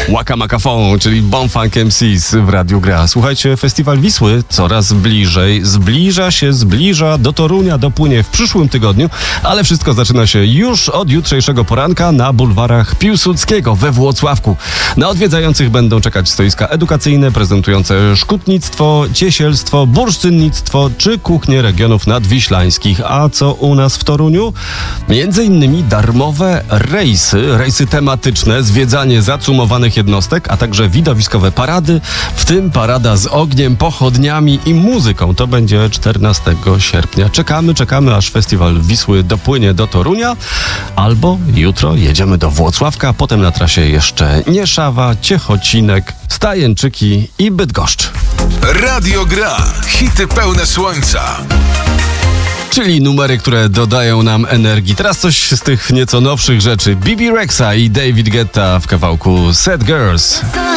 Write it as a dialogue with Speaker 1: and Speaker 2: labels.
Speaker 1: Waka Maka Phone, czyli Bomb Funk MCs w Radiu Gra. Słuchajcie, Festiwal Wisły coraz bliżej, zbliża, do Torunia dopłynie w przyszłym tygodniu, ale wszystko zaczyna się już od jutrzejszego poranka na bulwarach Piłsudskiego we Włocławku. Na odwiedzających będą czekać stoiska edukacyjne prezentujące szkutnictwo, ciesielstwo, bursztynnictwo czy kuchnię regionów nadwiślańskich. A co u nas w Toruniu? Między innymi darmowe rejsy tematyczne, zwiedzanie zacumowanych jednostek, a także widowiskowe parady, w tym parada z ogniem, pochodniami i muzyką. To będzie 14 sierpnia. Czekamy, aż Festiwal Wisły dopłynie do Torunia, albo jutro jedziemy do Włocławka, potem na trasie jeszcze Nieszawa, Ciechocinek, Stajęczyki i Bydgoszcz.
Speaker 2: Radio Gra. Hity pełne słońca.
Speaker 1: Czyli numery, które dodają nam energii. Teraz coś z tych nieco nowszych rzeczy. Bibi Rexha i David Guetta w kawałku Sad Girls.